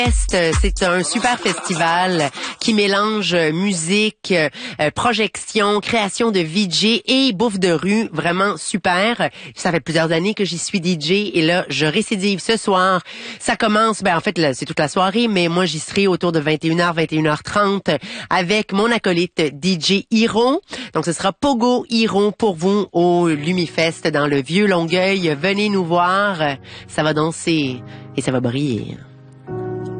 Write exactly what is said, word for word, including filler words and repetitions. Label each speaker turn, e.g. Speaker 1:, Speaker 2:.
Speaker 1: C'est un super festival qui mélange musique, euh, projection, création de V J et bouffe de rue. Vraiment super. Ça fait plusieurs années que j'y suis D J et là, je récidive ce soir. Ça commence, ben en fait, là, c'est toute la soirée, mais moi, j'y serai autour de vingt et une heures, vingt et une heures trente avec mon acolyte D J Hiro. Donc, ce sera Pogo Hiro pour vous au Lumifest dans le Vieux Longueuil. Venez nous voir. Ça va danser et ça va briller.